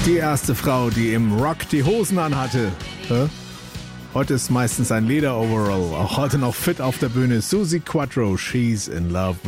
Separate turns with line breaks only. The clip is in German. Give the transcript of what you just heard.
Die erste Frau, die im Rock die Hosen anhatte. Heute ist meistens ein Leder-Overall. Auch heute noch fit auf der Bühne. Suzi Quatro, She's in Love